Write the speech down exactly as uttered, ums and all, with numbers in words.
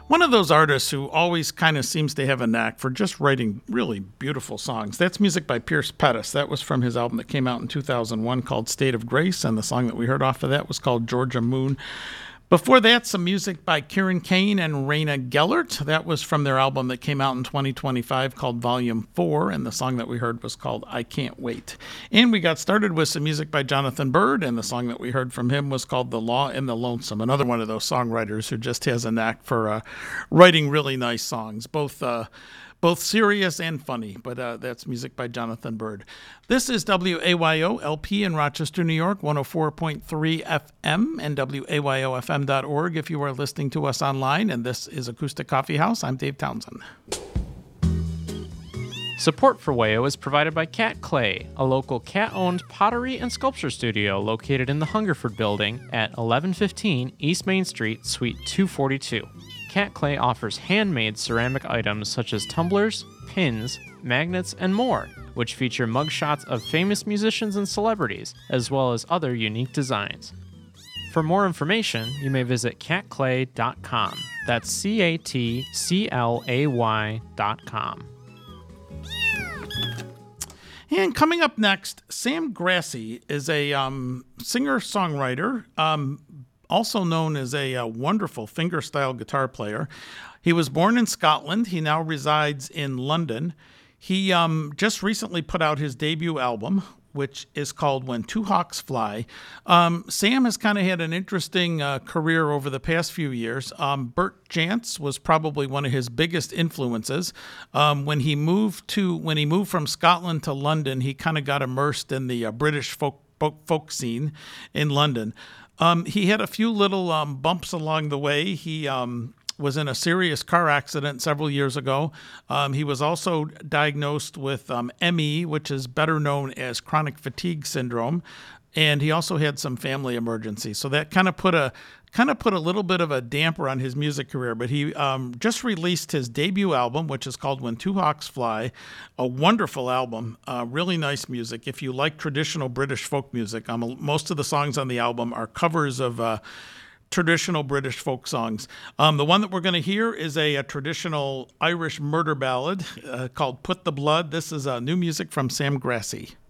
One of those artists who always kind of seems to have a knack for just writing really beautiful songs. That's music by Pierce Pettis. That was from his album that came out in two thousand one called State of Grace, and the song that we heard off of that was called Georgia Moon. Before that, some music by Kieran Kane and Raina Gellert. That was from their album that came out in twenty twenty-five called Volume four, and the song that we heard was called I Can't Wait. And we got started with some music by Jonathan Byrd, and the song that we heard from him was called The Law and the Lonesome, another one of those songwriters who just has a knack for uh, writing really nice songs, both uh, both serious and funny, but uh, that's music by Jonathan Byrd. This is W A Y O L P in Rochester, New York, one oh four point three F M, and W A Y O F M dot org if you are listening to us online, and this is Acoustic Coffee House. I'm Dave Townsend. Support for W A O is provided by Cat Clay, a local cat-owned pottery and sculpture studio located in the Hungerford Building at eleven fifteen East Main Street, Suite two forty-two. Cat Clay offers handmade ceramic items such as tumblers, pins, magnets, and more, which feature mugshots of famous musicians and celebrities, as well as other unique designs. For more information, you may visit cat clay dot com. That's C A T C L A Y dot com. And coming up next, Sam Grassi is a um, singer-songwriter, um, also known as a, a wonderful fingerstyle guitar player. He was born in Scotland. He now resides in London. He um, just recently put out his debut album, which is called When Two Hawks Fly. Um, Sam has kind of had an interesting uh, career over the past few years. Um, Bert Jansch was probably one of his biggest influences. Um, when he moved to when he moved from Scotland to London, he kind of got immersed in the uh, British folk, folk folk scene in London. Um, he had a few little um, bumps along the way. He um, was in a serious car accident several years ago. Um, he was also diagnosed with um, M E, which is better known as chronic fatigue syndrome, and he also had some family emergencies. So that kind of put a kind of put a little bit of a damper on his music career. But he um, just released his debut album, which is called When Two Hawks Fly, a wonderful album, uh, really nice music. If you like traditional British folk music, um, most of the songs on the album are covers of uh, traditional British folk songs. Um, the one that we're going to hear is a, a traditional Irish murder ballad uh, called Put the Blood. This is uh, new music from Sam Grassi.